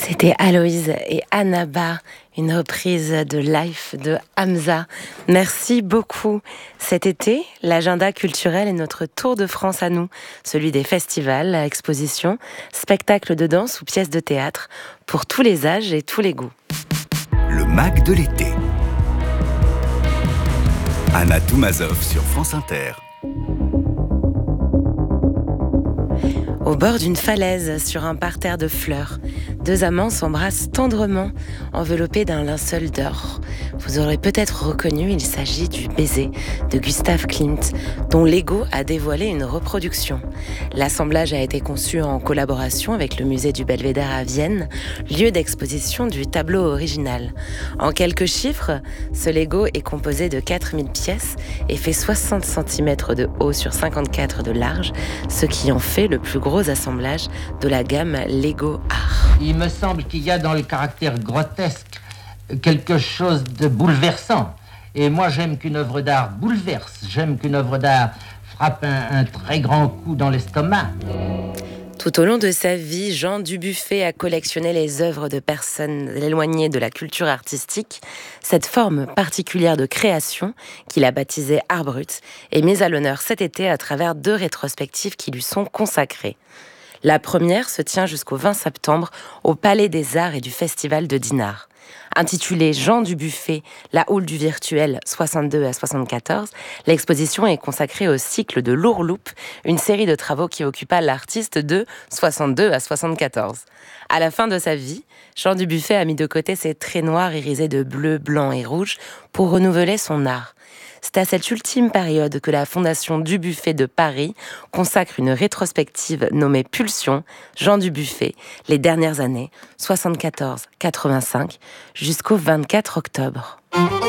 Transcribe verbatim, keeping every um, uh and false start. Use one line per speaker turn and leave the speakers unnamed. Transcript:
C'était Aloïse et Annaba, une reprise de Life de Hamza. Merci beaucoup. Cet été, l'agenda culturel est notre tour de France à nous, celui des festivals, expositions, spectacles de danse ou pièces de théâtre, pour tous les âges et tous les goûts.
Le Mac de l'été. Anna Toumazov sur France Inter.
Au bord d'une falaise, sur un parterre de fleurs, deux amants s'embrassent tendrement, enveloppés d'un linceul d'or. Vous aurez peut-être reconnu, il s'agit du Baiser de Gustav Klimt, dont Lego a dévoilé une reproduction. L'assemblage a été conçu en collaboration avec le musée du Belvédère à Vienne, lieu d'exposition du tableau original. En quelques chiffres, ce Lego est composé de quatre mille pièces et fait soixante centimètres de haut sur cinquante-quatre de large, ce qui en fait le plus gros assemblage de la gamme Lego Art.
Il me semble qu'il y a dans le caractère grotesque quelque chose de bouleversant. Et moi, j'aime qu'une œuvre d'art bouleverse. J'aime qu'une œuvre d'art frappe un, un très grand coup dans l'estomac.
Tout au long de sa vie, Jean Dubuffet a collectionné les œuvres de personnes éloignées de la culture artistique. Cette forme particulière de création, qu'il a baptisée Art Brut, est mise à l'honneur cet été à travers deux rétrospectives qui lui sont consacrées. La première se tient jusqu'au vingt septembre au Palais des Arts et du Festival de Dinard. Intitulée Jean Dubuffet, la houle du virtuel soixante-deux à soixante-quatorze, l'exposition est consacrée au cycle de l'Ourloupe, une série de travaux qui occupa l'artiste de soixante-deux à soixante-quatorze. À la fin de sa vie, Jean Dubuffet a mis de côté ses traits noirs irisés de bleu, blanc et rouge pour renouveler son art. C'est à cette ultime période que la Fondation Dubuffet de Paris consacre une rétrospective nommée Pulsion, Jean Dubuffet, les dernières années, soixante-quatorze à quatre-vingt-cinq, jusqu'au vingt-quatre octobre.